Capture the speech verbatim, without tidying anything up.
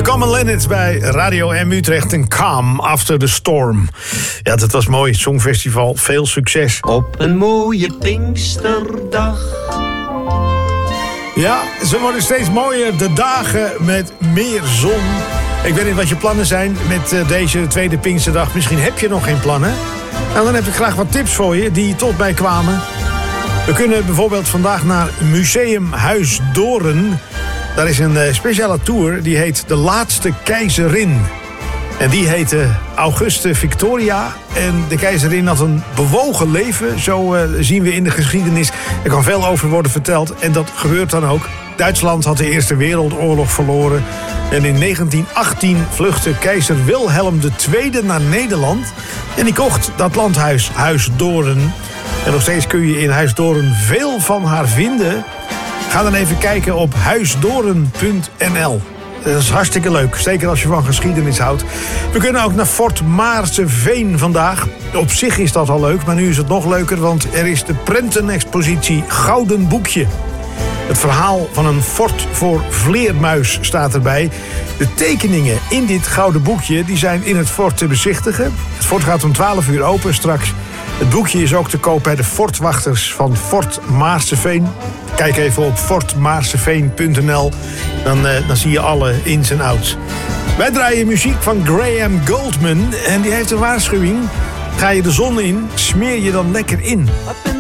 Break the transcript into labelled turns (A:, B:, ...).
A: Common Linnets bij Radio M Utrecht en Calm After the Storm. Ja, dat was mooi. Het Songfestival. Veel succes.
B: Op een mooie Pinksterdag.
A: Ja, ze worden steeds mooier. De dagen met meer zon. Ik weet niet wat je plannen zijn met deze tweede Pinksterdag. Misschien heb je nog geen plannen. Nou, dan heb ik graag wat tips voor je die tot mij kwamen. We kunnen bijvoorbeeld vandaag naar Museum Huis Doorn. Daar is een speciale tour, die heet De Laatste Keizerin. En die heette Auguste Victoria. En de keizerin had een bewogen leven, zo uh, zien we in de geschiedenis. Er kan veel over worden verteld en dat gebeurt dan ook. Duitsland had de Eerste Wereldoorlog verloren. En in negentien achttien vluchtte keizer Wilhelm de Tweede naar Nederland. En die kocht dat landhuis Huis Doorn. En nog steeds kun je in Huis Doorn veel van haar vinden. Ga dan even kijken op huisdoorn punt n l. Dat is hartstikke leuk, zeker als je van geschiedenis houdt. We kunnen ook naar Fort Maarseveen vandaag. Op zich is dat al leuk, maar nu is het nog leuker, want er is de prentenexpositie Gouden Boekje. Het verhaal van een fort voor vleermuis staat erbij. De tekeningen in dit gouden boekje die zijn in het fort te bezichtigen. Het fort gaat om twaalf uur open straks. Het boekje is ook te koop bij de fortwachters van Fort Maarseveen. Kijk even op fort maarseveen punt n l. Dan, uh, dan zie je alle ins en outs. Wij draaien muziek van Graham Goldman. En die heeft een waarschuwing. Ga je de zon in, smeer je dan lekker in.